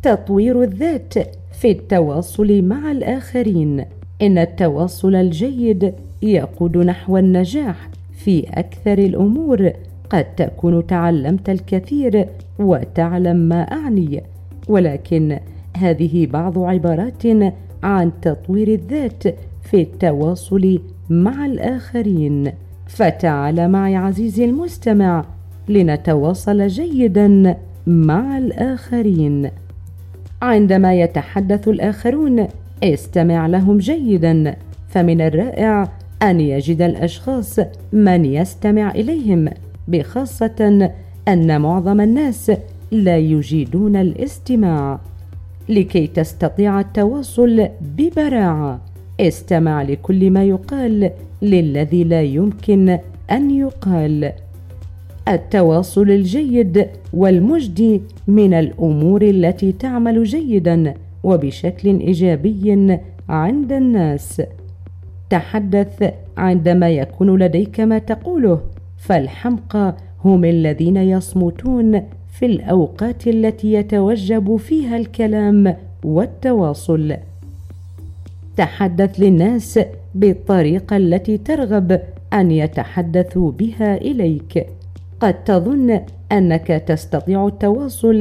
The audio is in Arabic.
تطوير الذات في التواصل مع الآخرين. إن التواصل الجيد يقود نحو النجاح في أكثر الأمور. قد تكون تعلمت الكثير وتعلم ما أعني، ولكن هذه بعض عبارات عن تطوير الذات في التواصل مع الآخرين. فتعال معي عزيزي المستمع لنتواصل جيدا مع الآخرين. عندما يتحدث الآخرون استمع لهم جيدا، فمن الرائع أن يجد الأشخاص من يستمع إليهم، بخاصة أن معظم الناس لا يجيدون الاستماع. لكي تستطيع التواصل ببراعة استمع لكل ما يقال للذي لا يمكن أن يقال. التواصل الجيد والمجدي من الأمور التي تعمل جيدا وبشكل إيجابي عند الناس. تحدث عندما يكون لديك ما تقوله، فالحمقى هم الذين يصمتون في الأوقات التي يتوجب فيها الكلام والتواصل. تحدث للناس بالطريقة التي ترغب أن يتحدثوا بها إليك. قد تظن أنك تستطيع التواصل